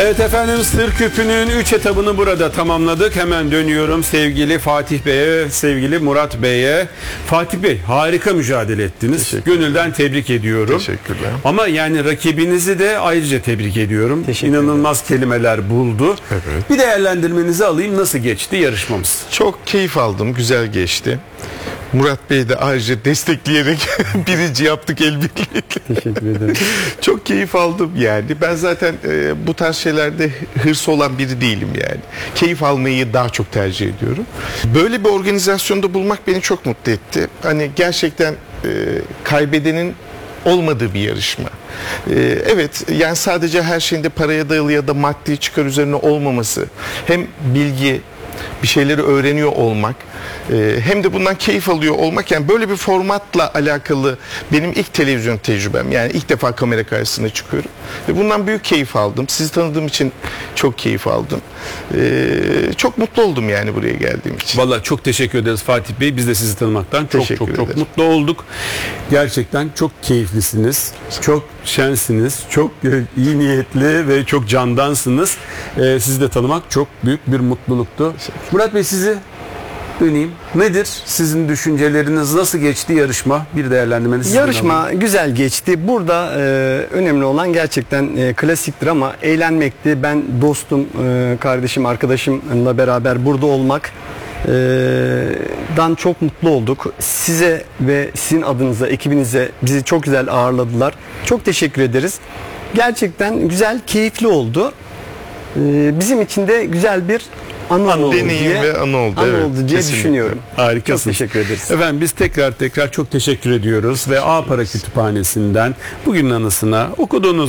Evet efendim, Sır Küpü'nün 3 etabını burada tamamladık. Hemen dönüyorum sevgili Fatih Bey'e, sevgili Murat Bey'e. Fatih Bey, harika mücadele ettiniz. Gönülden tebrik ediyorum. Teşekkürler. Ama yani rakibinizi de ayrıca tebrik ediyorum. İnanılmaz kelimeler buldu. Evet. Bir değerlendirmenizi alayım. Nasıl geçti yarışmamız? Çok keyif aldım. Güzel geçti. Murat Bey de ayrıca destekleyerek birinci yaptık el birliğiyle. Teşekkür ederim. Çok keyif aldım yani. Ben zaten bu tarz şeylerde hırsı olan biri değilim yani. Keyif almayı daha çok tercih ediyorum. Böyle bir organizasyonda bulmak beni çok mutlu etti. Hani gerçekten kaybedenin olmadığı bir yarışma. Evet, yani sadece her şeyinde paraya dayalı ya da maddi çıkar üzerine olmaması, hem bilgi, bir şeyleri öğreniyor olmak, hem de bundan keyif alıyor olmak, yani böyle bir formatla alakalı benim ilk televizyon tecrübem. Yani ilk defa kamera karşısına çıkıyorum ve bundan büyük keyif aldım. Sizi tanıdığım için çok keyif aldım. Çok mutlu oldum yani buraya geldiğim için. Vallahi çok teşekkür ederiz Fatih Bey. Biz de sizi tanımaktan çok mutlu olduk. Gerçekten çok keyiflisiniz. Çok şensiniz. Çok iyi niyetli ve çok candansınız. Sizi de tanımak çok büyük bir mutluluktu. Murat Bey, sizi döneyim. Nedir sizin düşünceleriniz? Nasıl geçti yarışma? Bir değerlendirmenizi. Yarışma güzel geçti. Burada önemli olan gerçekten klasiktir ama eğlenmekti. Ben dostum, kardeşim, arkadaşımla beraber burada olmak dan çok mutlu olduk. Size ve sizin adınıza, ekibinize bizi çok güzel ağırladılar. Çok teşekkür ederiz. Gerçekten güzel, keyifli oldu. Bizim için de güzel bir anı oldu deneyim ve anı oldu. Evet, oldu diye kesinlikle düşünüyorum. Harikasın. Çok teşekkür ederiz. Efendim, biz tekrar çok teşekkür ediyoruz ve A Para Kütüphanesi'nden bugünün anısına okuduğunuz